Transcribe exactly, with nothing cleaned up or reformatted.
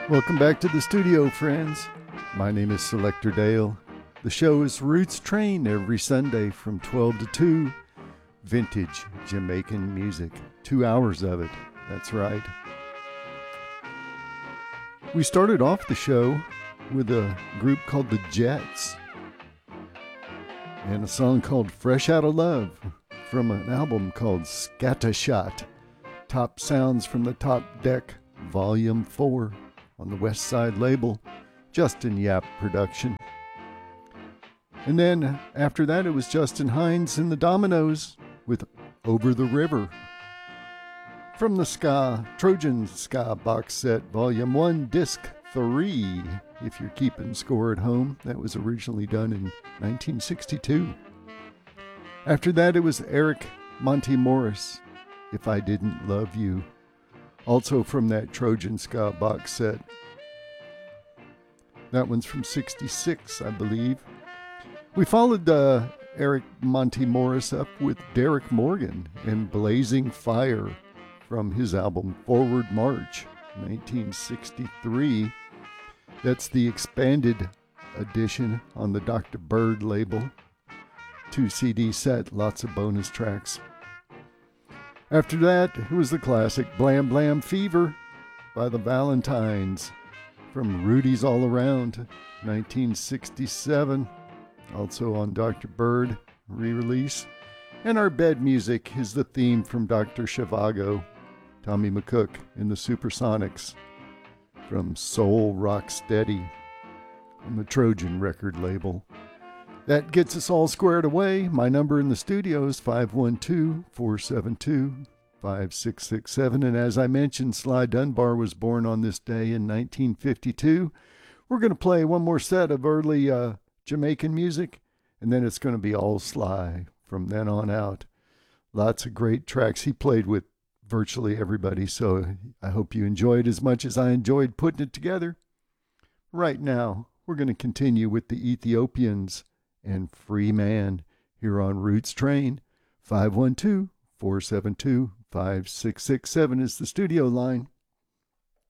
Welcome back to the studio, friends. My name is Selector Dale. The show is Roots Train every Sunday from twelve to two. Vintage Jamaican music. Two hours of it. That's right. We started off the show with a group called the Jets and a song called Fresh Outta Love from an album called Scattershot. Top Sounds from the Top Deck, Volume four. On the West Side label, Justin Yap production. And then after that, it was Justin Hines and the Dominoes with Over the River. From the Ska, Trojan Ska box set, Volume one, Disc three, if you're keeping score at home. That was originally done in nineteen sixty-two. After that, it was Eric Monty Morris, If I Didn't Love You. Also from that Trojan Ska box set. That one's from sixty-six, I believe. We followed uh, Eric Monty Morris up with Derek Morgan and Blazing Fire from his album Forward March, nineteen sixty-three. That's the expanded edition on the Doctor Bird label. Two C D set, lots of bonus tracks. After that, it was the classic Blam Blam Fever by the Valentines from Rudy's All Around, nineteen sixty-seven, also on Doctor Bird re-release. And our bed music is the theme from Doctor Zhivago, Tommy McCook and the Supersonics from Soul Rocksteady on the Trojan record label. That gets us all squared away. My number in the studio is five one two, four seven two, five six six seven. And as I mentioned, Sly Dunbar was born on this day in nineteen fifty-two. We're going to play one more set of early uh, Jamaican music, and then it's going to be all Sly from then on out. Lots of great tracks. He played with virtually everybody, so I hope you enjoyed as much as I enjoyed putting it together. Right now, we're going to continue with the Ethiopians and Free Man here on Roots Train. Five one two, four seven two, five six six seven is the studio line.